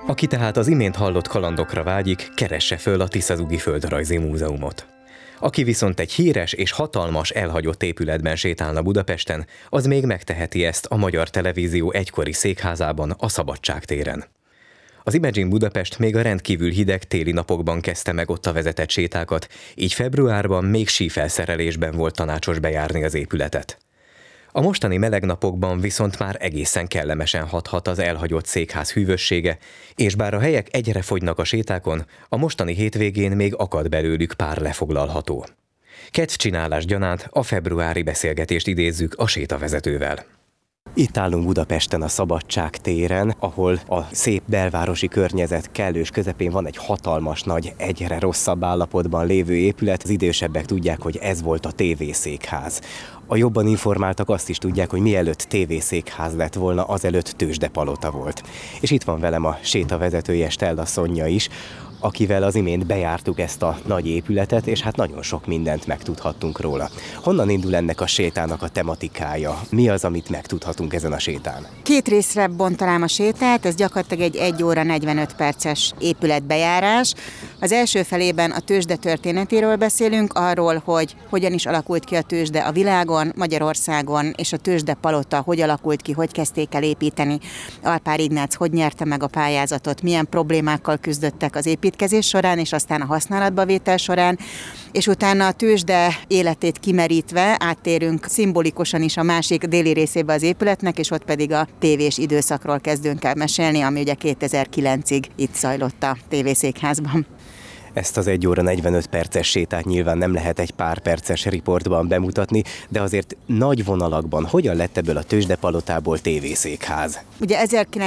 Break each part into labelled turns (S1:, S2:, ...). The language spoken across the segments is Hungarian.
S1: Aki tehát az imént hallott kalandokra vágyik, keresse föl a Tiszazugi Földrajzi Múzeumot. Aki viszont egy híres és hatalmas elhagyott épületben sétálna Budapesten, az még megteheti ezt a Magyar Televízió egykori székházában, a Szabadság téren. Az Imagine Budapest még a rendkívül hideg téli napokban kezdte meg ott a vezetett sétákat, így februárban még sífelszerelésben volt tanácsos bejárni az épületet. A mostani meleg napokban viszont már egészen kellemesen hathat az elhagyott székház hűvössége, és bár a helyek egyre fogynak a sétákon, a mostani hétvégén még akad belőlük pár lefoglalható. Kedvcsinálás gyanánt a februári beszélgetést idézzük a sétavezetővel. Itt állunk Budapesten a Szabadság téren, ahol a szép belvárosi környezet kellős közepén van egy hatalmas nagy, egyre rosszabb állapotban lévő épület. Az idősebbek tudják, hogy ez volt a tévészékház. A jobban informáltak azt is tudják, hogy mielőtt tévészékház lett volna, azelőtt tőzsdepalota volt. És itt van velem a sétavezetője, Stella Szonya is, akivel az imént bejártuk ezt a nagy épületet, és hát nagyon sok mindent megtudhattunk róla. Honnan indul ennek a sétának a tematikája? Mi az, amit megtudhatunk ezen a sétán?
S2: 2 részre bontanám a sétát, ez gyakorlatilag egy 1 óra 45 perces épületbejárás. Az első felében a tőzsde történetéről beszélünk, arról, hogy hogyan is alakult ki a tőzsde a világon, Magyarországon, és a tőzsdepalota hogy alakult ki, hogy kezdték el építeni. Alpár Ignác hogy nyerte meg a pályázatot, milyen problémákkal küzdöttek az építkezés során, és aztán a használatba vétel során, és utána a tőzsde életét kimerítve áttérünk szimbolikusan is a másik déli részébe az épületnek, és ott pedig a tévés időszakról kezdünk el mesélni, ami ugye 2009-ig itt zajlott a tévészékházban.
S1: Ezt az 1 óra 45 perces sétát nyilván nem lehet egy pár perces riportban bemutatni, de azért nagy vonalakban hogyan lett ebből a tőzsdepalotából tévészékház?
S2: Ugye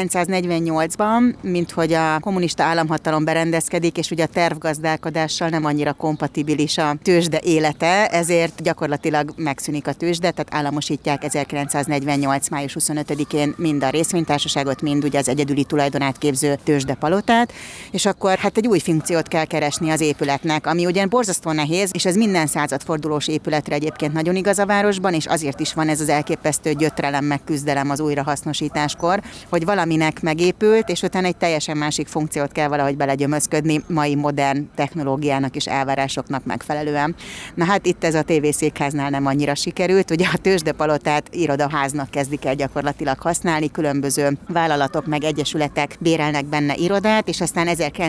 S2: 1948-ban, minthogy a kommunista államhatalom berendezkedik, és ugye a tervgazdálkodással nem annyira kompatibilis a tőzsde élete, ezért gyakorlatilag megszűnik a tőzsde, tehát államosítják 1948. május 25-én mind a részvénytársaságot, mind ugye az egyedüli tulajdonát képző tőzsdepalotát, és akkor hát egy új funkciót kell keresni az épületnek, ami ugyan borzasztó nehéz, és ez minden századfordulós épületre egyébként nagyon igaz a városban, és azért is van ez az elképesztő gyötrelem meg küzdelem az újrahasznosításkor, hogy valaminek megépült, és utána egy teljesen másik funkciót kell valahogy belegyömözködni mai modern technológiának és elvárásoknak megfelelően. Na hát itt ez a tévészékháznál nem annyira sikerült, ugye a tőzsdepalotát irodaháznak kezdik el gyakorlatilag használni, különböző vállalatok meg egyesületek bérelnek benne irodát, és aztán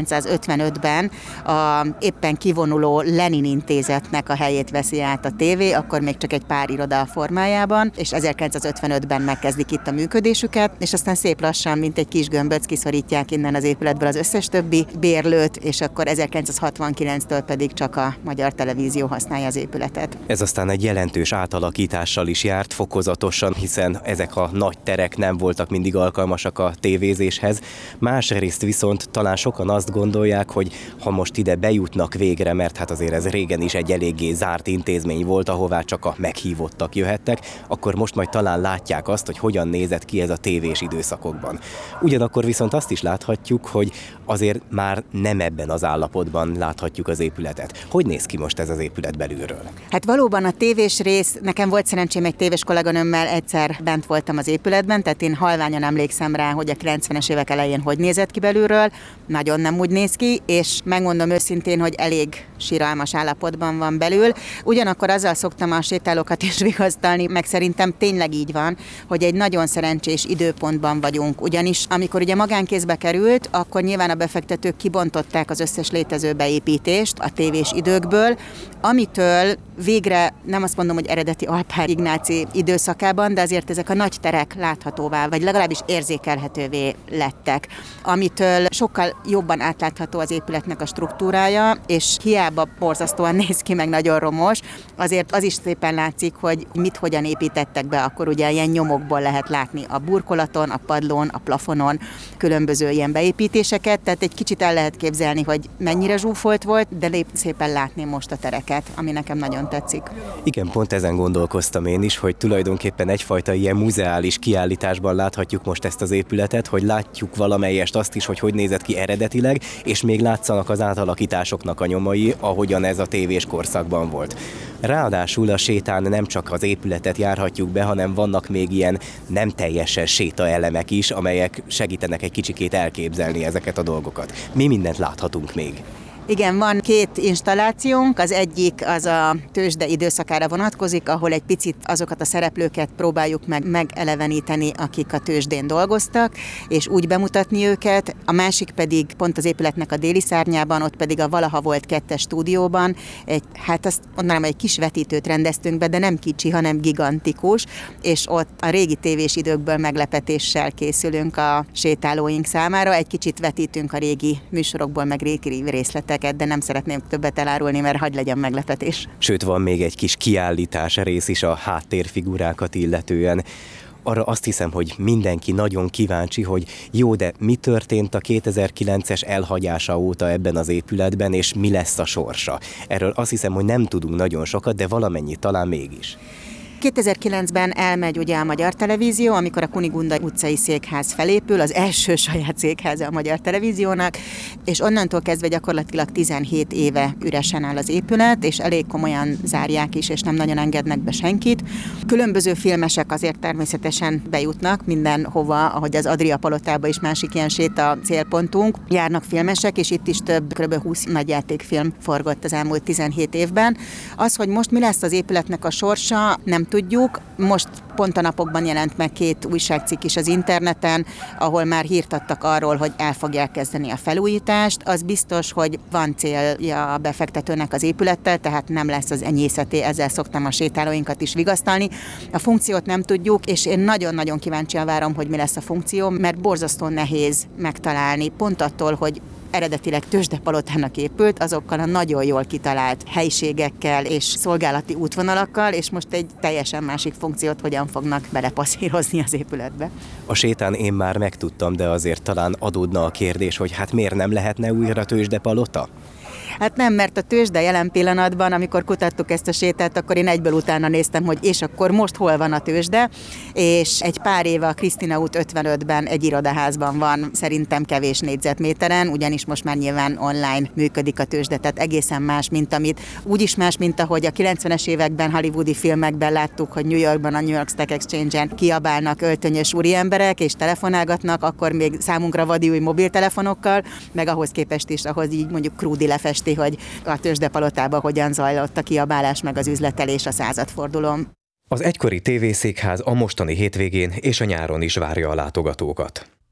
S2: 1955-ben a éppen kivonuló Lenin intézetnek a helyét veszi át a tévé, akkor még csak egy pár iroda formájában, és 1955-ben megkezdik itt a működésüket, és aztán szép lassan, mint egy kis gömböc kiszorítják innen az épületből az összes többi bérlőt, és akkor 1969-től pedig csak a Magyar Televízió használja az épületet.
S1: Ez aztán egy jelentős átalakítással is járt fokozatosan, hiszen ezek a nagy terek nem voltak mindig alkalmasak a tévézéshez. Másrészt viszont talán sokan azt gondolják, hogy ha most ide bejutnak végre, mert hát azért ez régen is egy eléggé zárt intézmény volt, ahová csak a meghívottak jöhettek, akkor most majd talán látják azt, hogy hogyan nézett ki ez a tévés időszakokban. Ugyanakkor viszont azt is láthatjuk, hogy azért már nem ebben az állapotban láthatjuk az épületet. Hogy néz ki most ez az épület belülről?
S2: Hát valóban a tévés rész, nekem volt szerencsém egy tévés kolléganőmmel egyszer bent voltam az épületben, tehát én halványan emlékszem rá, hogy a 90-es évek elején hogy nézett ki belülről, nagyon nem úgy néz ki, és megmondom őszintén, hogy elég siralmas állapotban van belül. Ugyanakkor azzal szoktam a sétálókat is vigasztalni, meg szerintem tényleg így van, hogy egy nagyon szerencsés időpontban vagyunk. Ugyanis amikor ugye magánkézbe került, akkor nyilván a befektetők kibontották az összes létező beépítést a tévés időkből, amitől végre nem azt mondom, hogy eredeti Alpár Ignáci időszakában, de azért ezek a nagy terek láthatóvá, vagy legalábbis érzékelhetővé lettek, amitől sokkal jobban átlátható az épületnek a struktúrája, és hiába borzasztóan néz ki, meg nagyon romos, azért az is szépen látszik, hogy mit hogyan építettek be, akkor ugye ilyen nyomokból lehet látni a burkolaton, a padlón, a plafonon különböző ilyen beépítéseket, tehát egy kicsit el lehet képzelni, hogy mennyire zsúfolt volt, de szépen látni most a tereket, ami nekem nagyon nagyon tetszik.
S3: Igen, pont ezen gondolkoztam én is, hogy tulajdonképpen egyfajta ilyen muzeális kiállításban láthatjuk most ezt az épületet, hogy látjuk valamelyest azt is, hogy nézett ki eredetileg, és még látszanak az átalakításoknak a nyomai, ahogyan ez a tévés korszakban volt. Ráadásul a sétán nem csak az épületet járhatjuk be, hanem vannak még ilyen nem teljesen sétaelemek is, amelyek segítenek egy kicsikét elképzelni ezeket a dolgokat. Mi mindent láthatunk még?
S2: Igen, van 2 installációnk, az egyik az a tőzsde időszakára vonatkozik, ahol egy picit azokat a szereplőket próbáljuk meg megeleveníteni, akik a tőzsdén dolgoztak, és úgy bemutatni őket, a másik pedig pont az épületnek a déli szárnyában, ott pedig a valaha volt 2-es stúdióban, azt mondanám, egy kis vetítőt rendeztünk be, de nem kicsi, hanem gigantikus, és ott a régi tévés időkből meglepetéssel készülünk a sétálóink számára, egy kicsit vetítünk a régi műsorokból, meg régi részleteket, de nem szeretném többet elárulni, mert hadd legyen meglepetés.
S3: Sőt, van még egy kis kiállítás rész is a háttérfigurákat illetően. Arra azt hiszem, hogy mindenki nagyon kíváncsi, hogy jó, de mi történt a 2009-es elhagyása óta ebben az épületben, és mi lesz a sorsa. Erről azt hiszem, hogy nem tudunk nagyon sokat, de valamennyit talán mégis.
S2: 2009-ben elmegy ugye a Magyar Televízió, amikor a Kunigunda utcai székház felépül, az első saját székháza a Magyar Televíziónak, és onnantól kezdve gyakorlatilag 17 éve üresen áll az épület, és elég komolyan zárják is, és nem nagyon engednek be senkit. Különböző filmesek azért természetesen bejutnak mindenhova, ahogy az Adria palotába is másik ilyen séta célpontunk. Járnak filmesek, és itt is kb. 20 nagyjátékfilm forgott az elmúlt 17 évben. Az, hogy most mi lesz az épületnek a sorsa, nem tudjuk. Most pont a napokban jelent meg 2 újságcikk is az interneten, ahol már hírt adtak arról, hogy el fogják kezdeni a felújítást. Az biztos, hogy van célja a befektetőnek az épülettel, tehát nem lesz az enyészeté, ezzel szoktam a sétálóinkat is vigasztalni. A funkciót nem tudjuk, és én nagyon-nagyon kíváncsian várom, hogy mi lesz a funkció, mert borzasztó nehéz megtalálni, pont attól, hogy eredetileg tőzsdepalotának épült, azokkal a nagyon jól kitalált helyiségekkel és szolgálati útvonalakkal, és most egy teljesen másik funkciót hogyan fognak belepasszírozni az épületbe.
S3: A sétán én már megtudtam, de azért talán adódna a kérdés, hogy hát miért nem lehetne újra tőzsdepalota?
S2: Hát nem, mert a tőzsde jelen pillanatban, amikor kutattuk ezt a sétát, akkor én egyből utána néztem, hogy és akkor most hol van a tőzsde, és egy pár éve a Krisztina út 55-ben egy irodaházban van, szerintem kevés négyzetméteren, ugyanis most már nyilván online működik a tőzsde, tehát egészen más, mint amit, úgyis más, mint ahogy a 90-es években hollywoodi filmekben láttuk, hogy New Yorkban a New York Stock Exchange-en kiabálnak öltönyös úriemberek és telefonálgatnak, akkor még számunkra vadi új mobiltelefonokkal, meg ahhoz képest is, ahhoz így mondjuk Krúdi lefesti, hogy a tőzsdepalotában hogyan zajlott a kiabálás meg az üzletelés a századfordulón.
S1: Az egykori tévészékház a mostani hétvégén és a nyáron is várja a látogatókat.